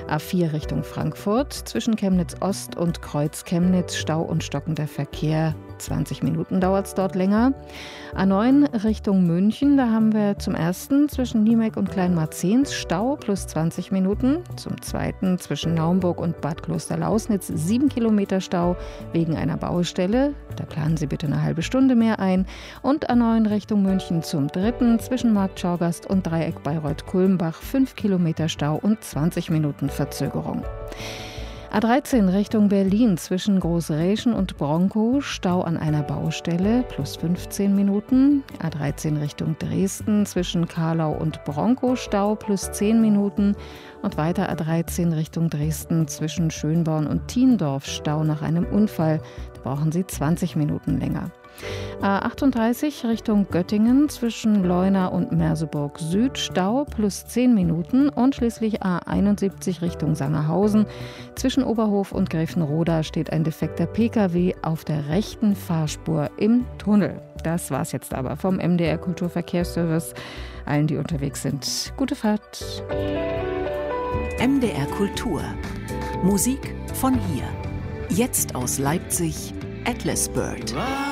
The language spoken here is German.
A4 Richtung Frankfurt, zwischen Chemnitz Ost und Kreuz Chemnitz, Stau und stockender Verkehr. 20 Minuten dauert es dort länger. A9 Richtung München, da haben wir zum ersten zwischen Niemek und Kleinmarzens Stau plus 20 Minuten. Zum zweiten zwischen Naumburg und Bad Klosterlausnitz 7 Kilometer Stau wegen einer Baustelle. Da planen Sie bitte eine halbe Stunde mehr ein. Und A9 Richtung München zum dritten zwischen Markt Schaugasst und Dreieck Bayreuth-Kulmbach 5 Kilometer Stau und 20 Minuten Verzögerung. A13 Richtung Berlin zwischen Großräschen und Bronkow, Stau an einer Baustelle, plus 15 Minuten. A13 Richtung Dresden zwischen Karlau und Bronkow, Stau, plus 10 Minuten. Und weiter A13 Richtung Dresden zwischen Schönborn und Thiendorf, Stau nach einem Unfall. Da brauchen Sie 20 Minuten länger. A38 Richtung Göttingen zwischen Leuna und Merseburg Süd, Stau plus 10 Minuten. Und schließlich A71 Richtung Sangerhausen. Zwischen Oberhof und Gräfenroda steht ein defekter Pkw auf der rechten Fahrspur im Tunnel. Das war's jetzt aber vom MDR Kulturverkehrsservice. Allen, die unterwegs sind, gute Fahrt. MDR Kultur. Musik von hier. Jetzt aus Leipzig, Atlas Bird.